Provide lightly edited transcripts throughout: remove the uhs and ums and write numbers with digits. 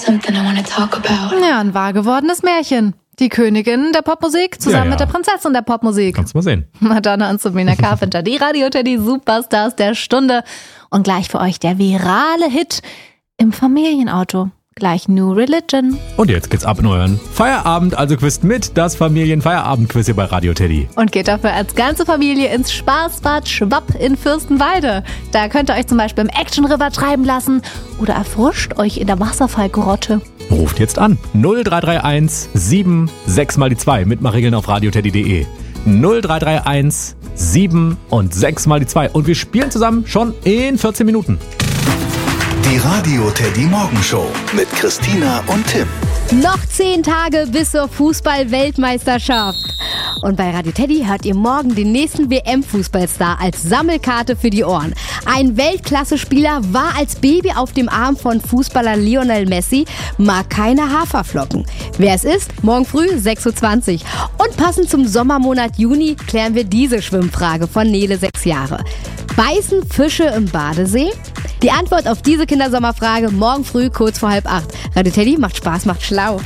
something I want to talk about. Ja, ein wahr gewordenes Märchen. Die Königin der Popmusik zusammen mit der Prinzessin der Popmusik. Kannst du mal sehen. Madonna und Sabrina Carpenter, die Radio-Teddy Superstars der Stunde. Und gleich für euch der virale Hit im Familienauto. Gleich New Religion. Und jetzt geht's ab in euren Feierabend, also quizt mit das Familienfeierabend-Quiz hier bei Radio Teddy. Und geht dafür als ganze Familie ins Spaßbad Schwapp in Fürstenwalde. Da könnt ihr euch zum Beispiel im Action River treiben lassen oder erfrischt euch in der Wasserfallgrotte. Ruft jetzt an 0331 7 6 mal die 2. Mitmachregeln auf radioteddy.de. 0331 7 und 6 mal die 2. Und wir spielen zusammen schon in 14 Minuten. Die Radio Teddy Morgenshow mit Christina und Tim. Noch 10 Tage bis zur Fußball-Weltmeisterschaft. Und bei Radio Teddy hört ihr morgen den nächsten WM-Fußballstar als Sammelkarte für die Ohren. Ein Weltklasse-Spieler war als Baby auf dem Arm von Fußballer Lionel Messi, mag keine Haferflocken. Wer es ist, morgen früh 6.20 Uhr. Und passend zum Sommermonat Juni klären wir diese Schwimmfrage von Nele, 6 Jahre. Beißen Fische im Badesee? Die Antwort auf diese Kindersommerfrage morgen früh kurz vor 7:30. Radio Teddy macht Spaß, macht schlau.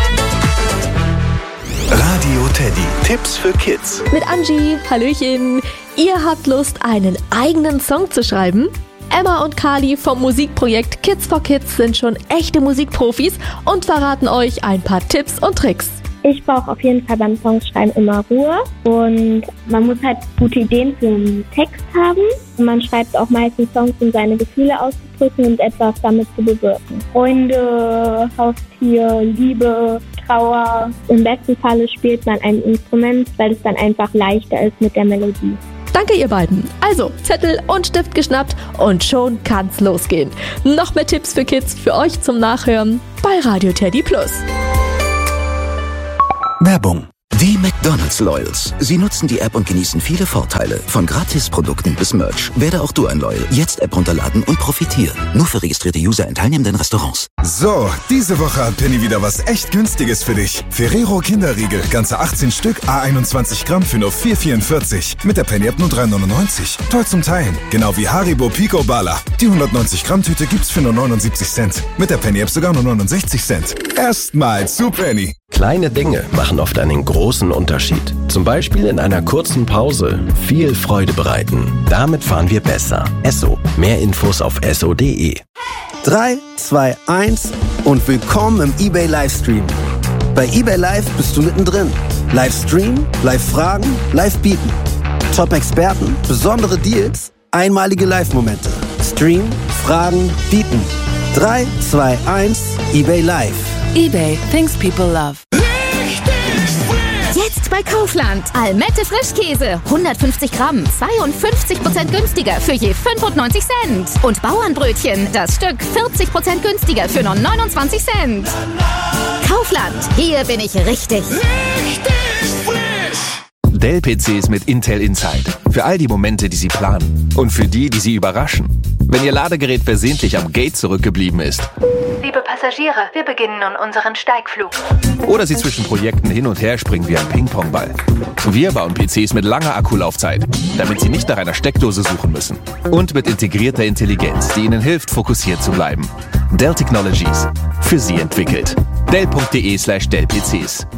Radio Teddy. Tipps für Kids. Mit Angie, Hallöchen. Ihr habt Lust, einen eigenen Song zu schreiben? Emma und Kali vom Musikprojekt Kids for Kids sind schon echte Musikprofis und verraten euch ein paar Tipps und Tricks. Ich brauche auf jeden Fall beim Songschreiben immer Ruhe und man muss halt gute Ideen für einen Text haben. Man schreibt auch meistens Songs, um seine Gefühle auszudrücken und etwas damit zu bewirken. Freunde, Haustier, Liebe, Trauer. Im besten Falle spielt man ein Instrument, weil es dann einfach leichter ist mit der Melodie. Danke ihr beiden. Also Zettel und Stift geschnappt und schon kann's losgehen. Noch mehr Tipps für Kids für euch zum Nachhören bei Radio Teddy Plus. Werbung. Die McDonald's Loyals. Sie nutzen die App und genießen viele Vorteile. Von Gratisprodukten bis Merch. Werde auch du ein Loyal. Jetzt App runterladen und profitiere. Nur für registrierte User in teilnehmenden Restaurants. So, diese Woche hat Penny wieder was echt Günstiges für dich. Ferrero Kinderriegel, ganze 18 Stück, A21 Gramm für nur 4,44. Mit der Penny App nur 3,99. Toll zum Teilen. Genau wie Haribo Pico Bala. Die 190 Gramm Tüte gibt's für nur 79 Cent. Mit der Penny App sogar nur 69 Cent. Erstmal zu Penny. Kleine Dinge machen oft einen großen Unterschied. Zum Beispiel in einer kurzen Pause viel Freude bereiten. Damit fahren wir besser. Esso. Mehr Infos auf esso.de. 3, 2, 1 und willkommen im eBay Livestream. Bei eBay Live bist du mittendrin. Livestream, Live-Fragen, Live-Bieten. Top-Experten, besondere Deals, einmalige Live-Momente. Stream, Fragen, Bieten. 3, 2, 1, eBay Live. eBay, things people love. Jetzt bei Kaufland. Almette Frischkäse. 150 Gramm. 52% günstiger für je 95 Cent. Und Bauernbrötchen. Das Stück 40% günstiger für nur 29 Cent. Kaufland. Hier bin ich richtig. Dell-PCs mit Intel Inside. Für all die Momente, die Sie planen. Und für die, die Sie überraschen. Wenn Ihr Ladegerät versehentlich am Gate zurückgeblieben ist. Liebe Passagiere, wir beginnen nun unseren Steigflug. Oder Sie zwischen Projekten hin und her springen wie ein Ping-Pong-Ball. Wir bauen PCs mit langer Akkulaufzeit, damit Sie nicht nach einer Steckdose suchen müssen. Und mit integrierter Intelligenz, die Ihnen hilft, fokussiert zu bleiben. Dell Technologies. Für Sie entwickelt. Dell.de/Dell-PCs.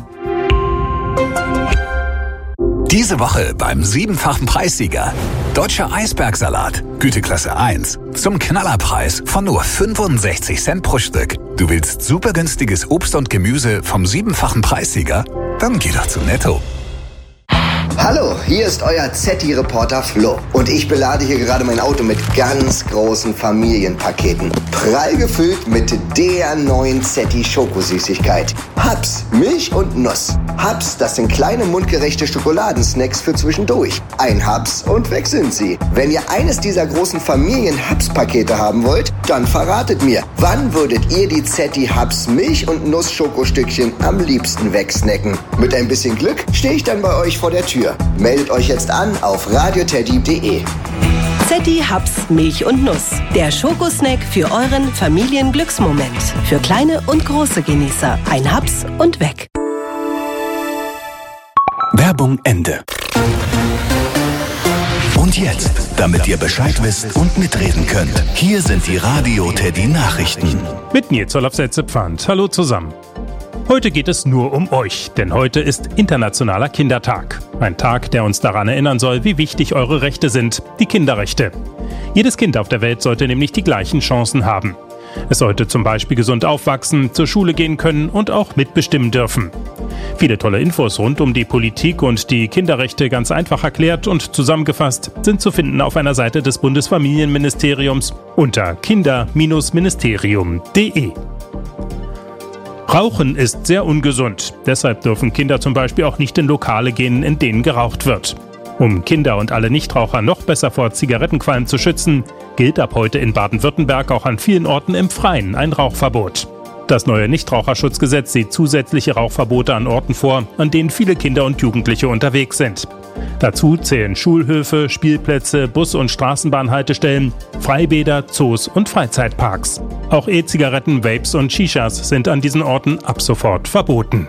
Diese Woche beim 7-fachen Preissieger. Deutscher Eisbergsalat, Güteklasse 1. Zum Knallerpreis von nur 65 Cent pro Stück. Du willst super günstiges Obst und Gemüse vom 7-fachen Preissieger? Dann geh doch zu Netto. Hallo, hier ist euer ZDI-Reporter Flo. Und ich belade hier gerade mein Auto mit ganz großen Familienpaketen. Prall gefüllt mit der neuen ZDI-Schokosüßigkeit. Hubs, Milch und Nuss. Hubs, das sind kleine mundgerechte Schokoladensnacks für zwischendurch. Ein Hubs und weg sind sie. Wenn ihr eines dieser großen Familien-Hubs-Pakete haben wollt, dann verratet mir, wann würdet ihr die ZDI-Hubs Milch- und Nuss-Schokostückchen am liebsten wegsnacken? Mit ein bisschen Glück stehe ich dann bei euch vor der Tür. Meldet euch jetzt an auf radioteddy.de. ZDI Hubs Milch und Nuss. Der Schokosnack für euren Familienglücksmoment. Für kleine und große Genießer. Ein Hubs und weg. Werbung Ende. Und jetzt, damit ihr Bescheid wisst und mitreden könnt, hier sind die Radio Teddy Nachrichten. Mit Nils Olaf-Setze-Pfand. Hallo zusammen. Heute geht es nur um euch, denn heute ist Internationaler Kindertag. Ein Tag, der uns daran erinnern soll, wie wichtig eure Rechte sind, die Kinderrechte. Jedes Kind auf der Welt sollte nämlich die gleichen Chancen haben. Es sollte zum Beispiel gesund aufwachsen, zur Schule gehen können und auch mitbestimmen dürfen. Viele tolle Infos rund um die Politik und die Kinderrechte ganz einfach erklärt und zusammengefasst sind zu finden auf einer Seite des Bundesfamilienministeriums unter kinder-ministerium.de. Rauchen ist sehr ungesund. Deshalb dürfen Kinder zum Beispiel auch nicht in Lokale gehen, in denen geraucht wird. Um Kinder und alle Nichtraucher noch besser vor Zigarettenqualm zu schützen, gilt ab heute in Baden-Württemberg auch an vielen Orten im Freien ein Rauchverbot. Das neue Nichtraucherschutzgesetz sieht zusätzliche Rauchverbote an Orten vor, an denen viele Kinder und Jugendliche unterwegs sind. Dazu zählen Schulhöfe, Spielplätze, Bus- und Straßenbahnhaltestellen, Freibäder, Zoos und Freizeitparks. Auch E-Zigaretten, Vapes und Shishas sind an diesen Orten ab sofort verboten.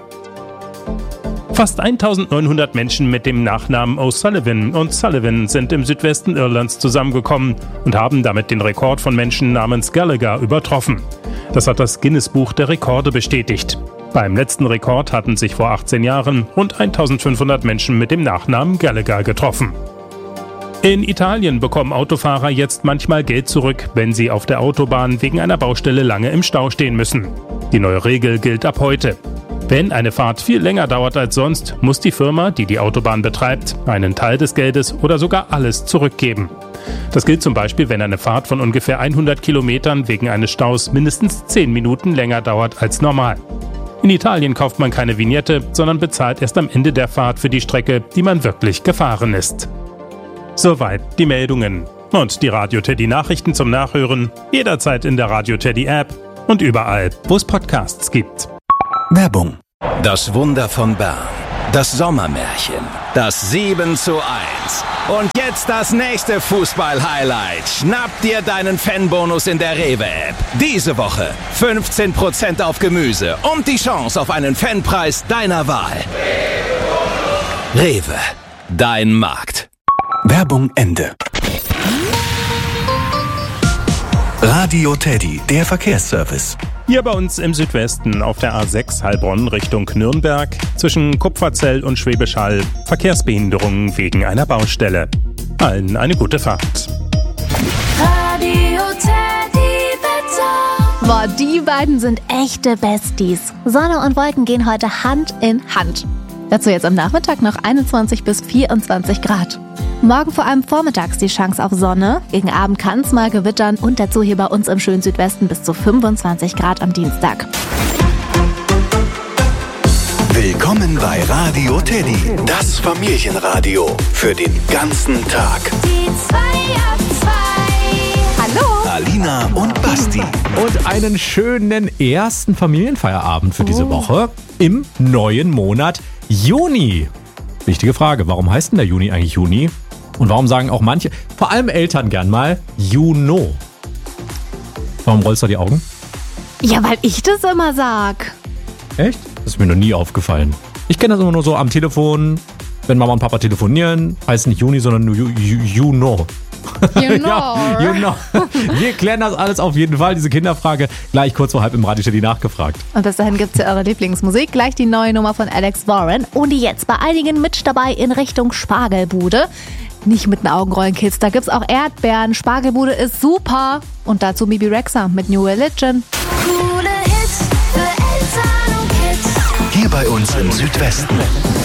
Fast 1900 Menschen mit dem Nachnamen O'Sullivan und Sullivan sind im Südwesten Irlands zusammengekommen und haben damit den Rekord von Menschen namens Gallagher übertroffen. Das hat das Guinness-Buch der Rekorde bestätigt. Beim letzten Rekord hatten sich vor 18 Jahren rund 1500 Menschen mit dem Nachnamen Gallagher getroffen. In Italien bekommen Autofahrer jetzt manchmal Geld zurück, wenn sie auf der Autobahn wegen einer Baustelle lange im Stau stehen müssen. Die neue Regel gilt ab heute. Wenn eine Fahrt viel länger dauert als sonst, muss die Firma, die die Autobahn betreibt, einen Teil des Geldes oder sogar alles zurückgeben. Das gilt zum Beispiel, wenn eine Fahrt von ungefähr 100 Kilometern wegen eines Staus mindestens 10 Minuten länger dauert als normal. In Italien kauft man keine Vignette, sondern bezahlt erst am Ende der Fahrt für die Strecke, die man wirklich gefahren ist. Soweit die Meldungen. Und die Radio Teddy Nachrichten zum Nachhören jederzeit in der Radio Teddy App und überall, wo es Podcasts gibt. Werbung. Das Wunder von Bern. Das Sommermärchen. Das 7:1. Und jetzt das nächste Fußball-Highlight. Schnapp dir deinen Fanbonus in der Rewe-App. Diese Woche 15% auf Gemüse und die Chance auf einen Fanpreis deiner Wahl. Rewe. Dein Markt. Werbung Ende. Radio Teddy, der Verkehrsservice. Hier bei uns im Südwesten auf der A6 Heilbronn Richtung Nürnberg zwischen Kupferzell und Schwäbisch Hall Verkehrsbehinderungen wegen einer Baustelle. Allen eine gute Fahrt. Radio Teddy Wetter. Boah, die beiden sind echte Besties. Sonne und Wolken gehen heute Hand in Hand. Dazu jetzt am Nachmittag noch 21 bis 24 Grad. Morgen vor allem vormittags die Chance auf Sonne. Gegen Abend kann es mal gewittern und dazu hier bei uns im schönen Südwesten bis zu 25 Grad am Dienstag. Willkommen bei Radio Teddy, das Familienradio für den ganzen Tag. Die 2 ab 2. Hallo. Alina und Basti. Und einen schönen ersten Familienfeierabend für diese Woche im neuen Monat Juni. Wichtige Frage, warum heißt denn der Juni eigentlich Juni? Und warum sagen auch manche, vor allem Eltern gern mal, Juno? Warum rollst du die Augen? Ja, weil ich das immer sag. Echt? Das ist mir noch nie aufgefallen. Ich kenne das immer nur so am Telefon, wenn Mama und Papa telefonieren, heißt nicht Juni, sondern nur Juno. You know. Ja, you know. Wir klären das alles auf jeden Fall, diese Kinderfrage, gleich kurz vor halb im Radio Teddy nachgefragt. Und bis dahin gibt's ja eure Lieblingsmusik, gleich die neue Nummer von Alex Warren. Und jetzt bei einigen mit dabei in Richtung Spargelbude. Nicht mit den Augenrollen, Kids, da gibt's auch Erdbeeren. Spargelbude ist super. Und dazu Bibi Rexha mit New Religion. Coole Hits für Eltern und Kids. Hier bei uns im Südwesten.